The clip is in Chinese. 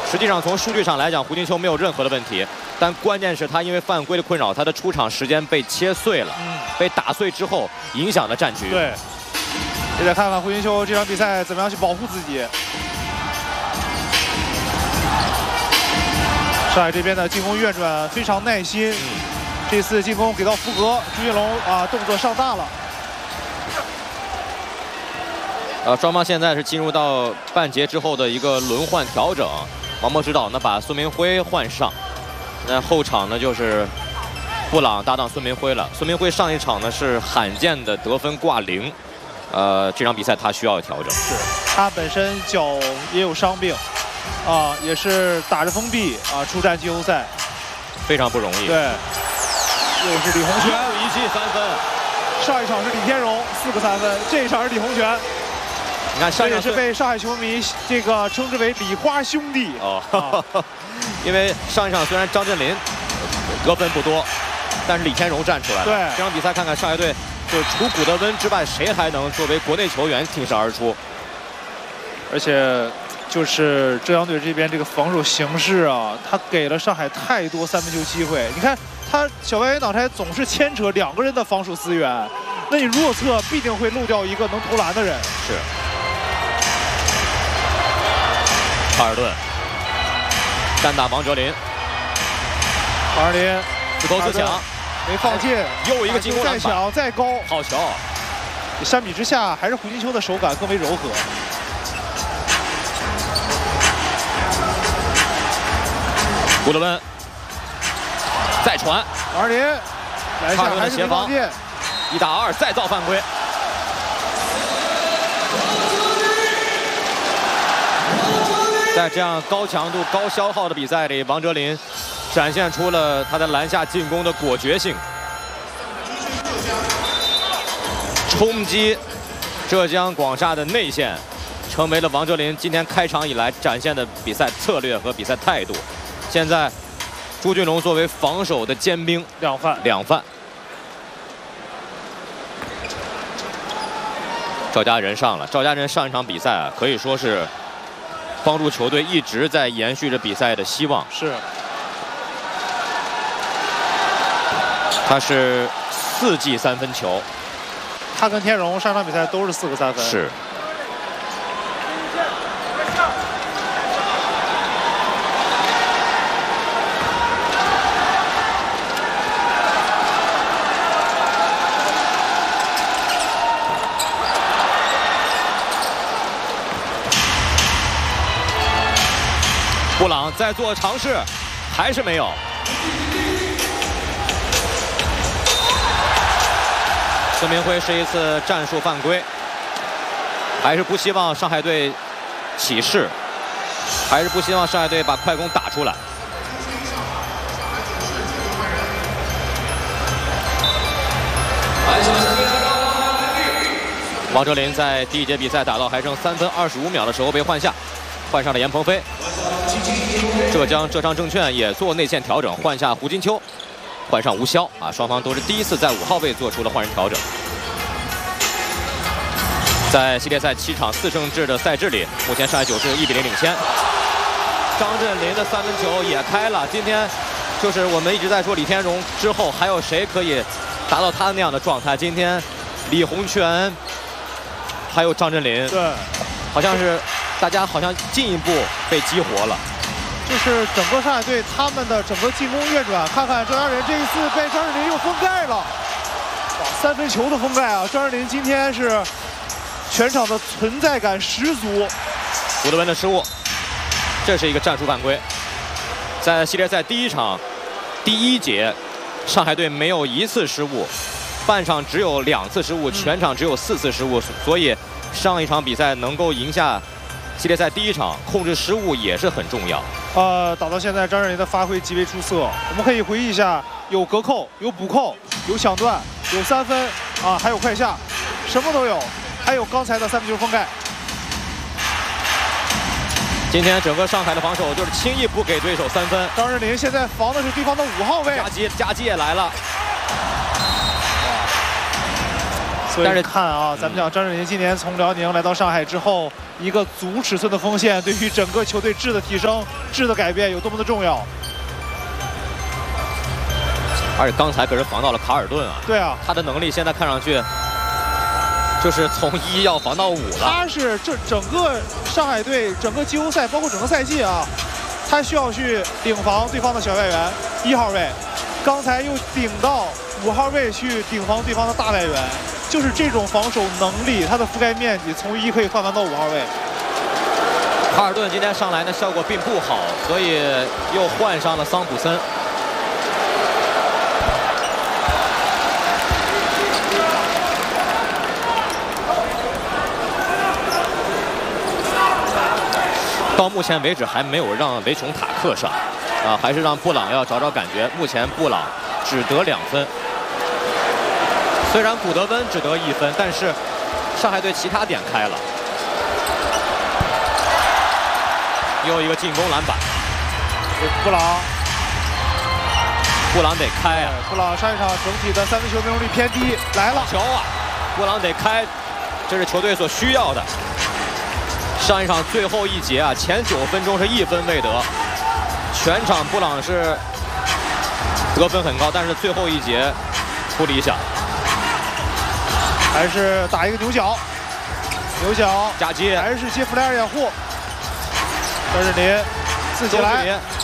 实际上从数据上来讲，胡金秋没有任何的问题，但关键是他因为犯规的困扰，他的出场时间被切碎了，被打碎之后影响了战局。 对，也得看看胡金秋这场比赛怎么样去保护自己。上海这边的进攻运转非常耐心，这次进攻给到福格，朱云龙动作上大了。 双方现在是进入到半节之后的一个轮换调整。王博指导呢把孙明辉换上，那后场呢就是布朗搭档孙明辉了。孙明辉上一场呢是罕见的得分挂零，这场比赛他需要调整。 是他本身脚也有伤病，也是打着封闭出战季后赛， 非常不容易。 对，又是李洪权一记3分。 上一场是李天荣4个3分，这一场是李洪权。 你看，上一场也是被上海球迷这个称之为“李花兄弟” 因为上一场虽然张镇麟得分不多，但是李天荣站出来了。 对， 这场比赛看看上海队，就是除古德温之外，谁还能作为国内球员挺身而出？ 而且就是浙江队这边这个防守形势他给了上海太多3分球机会。你看他小外援挡拆总是牵扯2个人的防守资源，那你弱侧必定会漏掉一个能投篮的人。 是。卡尔顿单打王哲林， 王哲林自投自抢， 没放进， 又一个进攻篮板， 再抢再高， 好球！ 相比之下，还是胡金秋的手感更为柔和。 古德温再传， 王哲林来下还是没放进 ，1打2再造犯规。在这样高强度、高消耗的比赛里，王哲林展现出了他在篮下进攻的果决性，冲击浙江广厦的内线，成为了王哲林今天开场以来展现的比赛策略和比赛态度。现在，朱俊龙作为防守的尖兵，两犯。赵家人上了，赵家人上一场比赛可以说是帮助球队一直在延续着比赛的希望。 是， 他是4记3分球， 他跟天荣上场比赛都是4个3分。 是。布朗在做尝试，还是没有。孙明辉是一次战术犯规，还是不希望上海队起势，还是不希望上海队把快攻打出来。王哲林在第一节比赛打到还剩3分25秒的时候被换下，换上了严鹏飞。浙江浙商证券也做内线调整，换下胡金秋，换上吴骁双方都是第一次在5号位做出了换人调整。在系列赛7场4胜制的赛制里，目前上海9是1比0领先。张镇麟的3分球也开了，今天就是我们一直在说李天荣之后还有谁可以达到他那样的状态？今天李洪权还有张镇麟， 对， 好像是大家好像进一步被激活了。 就是整个上海队他们的整个进攻运转，看看浙江人这一次被张镇麟又封盖了，3分球的封盖张镇麟今天是全场的存在感十足。 古德温的失误，这是一个战术犯规。在系列赛第一场第1节，上海队没有1次失误，半场只有2次失误，全场只有4次失误，所以上一场比赛能够赢下系列赛第一场，控制失误也是很重要。 打到现在，张镇麟的发挥极为出色。我们可以回忆一下，有隔扣，有补扣，有抢断，有3分还有快下，什么都有。还有刚才的3分球封盖。 今天整个上海的防守就是轻易不给对手3分。 张镇麟现在防的是对方的5号位， 夹击也来了。 所以看啊，咱们讲张镇麟今年从辽宁来到上海之后，一个足尺寸的锋线对于整个球队质的提升、质的改变有多么的重要。 而且刚才可是防到了卡尔顿啊。 对啊， 他的能力现在看上去就是从1要防到5了。 他是这整个上海队整个季后赛，包括整个赛季啊，他需要去顶防对方的小外援1号位，刚才又顶到5号位去顶防对方的大外援，就是这种防守能力，他的覆盖面积从1可以换防到5号位。 卡尔顿今天上来的效果并不好，所以又换上了桑普森。到目前为止还没有让维琼塔克上，还是让布朗要找找感觉。目前布朗只得2分，虽然古德温只得1分，但是上海队其他点开了。又一个进攻篮板， 布朗得开啊！布朗上一场整体的3分球命中率偏低，来了球啊！布朗得开，这是球队所需要的。上一场最后1节啊，前9分钟是1分未得，全场布朗是得分很高，但是最后1节不理想， 还是打一个牛角夹击， 还是接弗莱尔掩护，张镇麟自己来。